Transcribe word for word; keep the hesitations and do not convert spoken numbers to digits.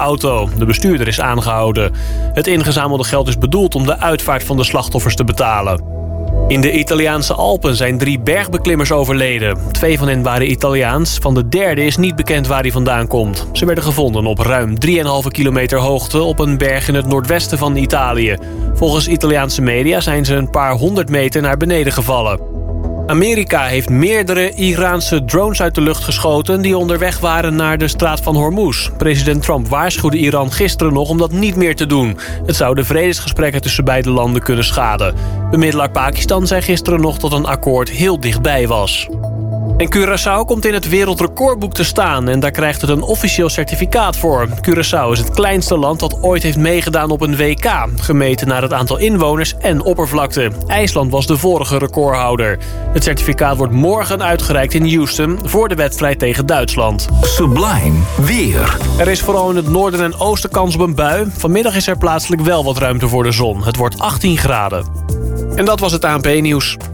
auto. De bestuurder is aangehouden. Het ingezamelde geld is bedoeld om de uitvaart van de slachtoffers te betalen. In de Italiaanse Alpen zijn drie bergbeklimmers overleden. Twee van hen waren Italiaans. Van de derde is niet bekend waar hij vandaan komt. Ze werden gevonden op ruim drie komma vijf kilometer hoogte op een berg in het noordwesten van Italië. Volgens Italiaanse media zijn ze een paar honderd meter naar beneden gevallen. Amerika heeft meerdere Iraanse drones uit de lucht geschoten die onderweg waren naar de straat van Hormuz. President Trump waarschuwde Iran gisteren nog om dat niet meer te doen. Het zou de vredesgesprekken tussen beide landen kunnen schaden. Bemiddelaar Pakistan zei gisteren nog dat een akkoord heel dichtbij was. En Curaçao komt in het wereldrecordboek te staan en daar krijgt het een officieel certificaat voor. Curaçao is het kleinste land dat ooit heeft meegedaan op een W K, gemeten naar het aantal inwoners en oppervlakte. IJsland was de vorige recordhouder. Het certificaat wordt morgen uitgereikt in Houston voor de wedstrijd tegen Duitsland. Sublime weer. Er is vooral in het noorden en oosten kans op een bui. Vanmiddag is er plaatselijk wel wat ruimte voor de zon. Het wordt achttien graden. En dat was het A N P-nieuws.